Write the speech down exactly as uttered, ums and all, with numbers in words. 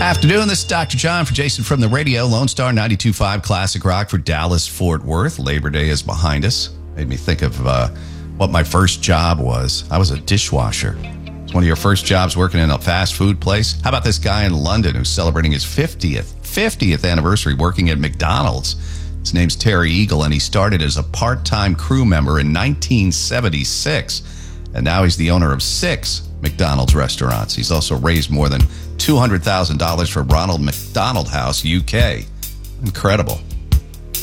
Afternoon, this is Doctor John for Jason from the radio. Lone Star ninety-two point five Classic Rock for Dallas, Fort Worth. Labor Day is behind us. Made me think of uh, what my first job was. I was a dishwasher. It's one of your first jobs working in a fast food place. How about this guy in London who's celebrating his fiftieth, fiftieth anniversary working at McDonald's? His name's Terry Eagle, and he started as a part-time crew member in nineteen seventy-six. And now he's the owner of six McDonald's restaurants. He's also raised more than two hundred thousand dollars for Ronald McDonald House, U K. Incredible.